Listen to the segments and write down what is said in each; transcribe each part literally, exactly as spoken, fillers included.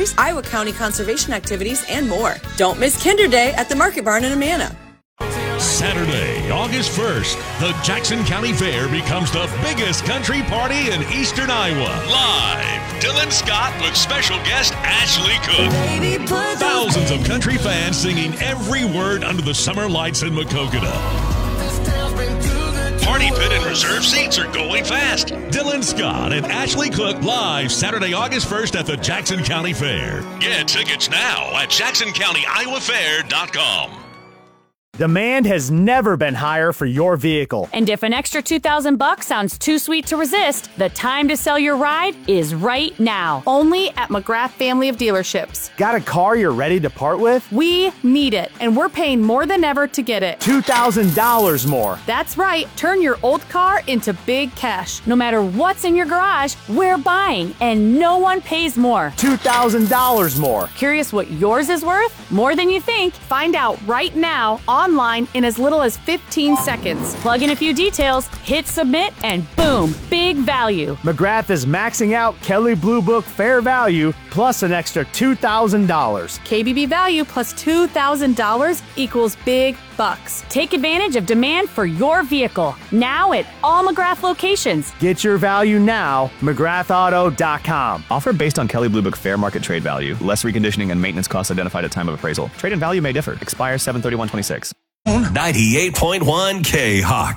deliveries, Iowa County conservation activities, and more. Don't miss Kinder Day at the Market Barn in Amana. Saturday, August first, the Jackson County Fair becomes the biggest country party in eastern Iowa. Live, Dylan Scott with special guest Ashley Cook. Thousands of country fans singing every word under the summer lights in Maquoketa. Party pit and reserve seats are going fast. Dylan Scott and Ashley Cook live Saturday, August first at the Jackson County Fair. Get tickets now at jackson county iowa fair dot com. Demand has never been higher for your vehicle. And if an extra two thousand bucks sounds too sweet to resist, the time to sell your ride is right now. Only at McGrath Family of Dealerships. Got a car you're ready to part with? We need it, and we're paying more than ever to get it. two thousand dollars more. That's right. Turn your old car into big cash. No matter what's in your garage, we're buying, and no one pays more. two thousand dollars more. Curious what yours is worth? More than you think. Find out right now online in as little as fifteen seconds. Plug in a few details, hit submit, and boom, big value. McGrath is maxing out Kelley Blue Book fair value plus an extra two thousand dollars. K B B value plus two thousand dollars equals big bucks. Take advantage of demand for your vehicle now at all McGrath locations. Get your value now, McGrath Auto dot com. Offer based on Kelley Blue Book fair market trade value. Less reconditioning and maintenance costs identified at time of appraisal. Trade and value may differ. Expires seven thirty-one twenty-six. ninety-eight point one K-Hawk.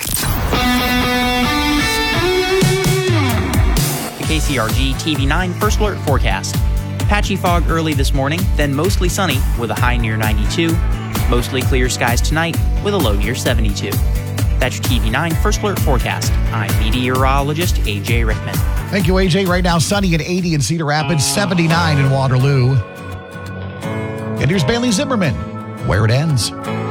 The K C R G T V nine First Alert Forecast. Patchy fog early this morning, then mostly sunny with a high near ninety-two. Mostly clear skies tonight with a low near seventy-two. That's your T V nine First Alert Forecast. I'm meteorologist A J Rickman. Thank you, A J. Right now, sunny at eighty in Cedar Rapids, seventy-nine in Waterloo. And here's Bailey Zimmerman, Where It Ends.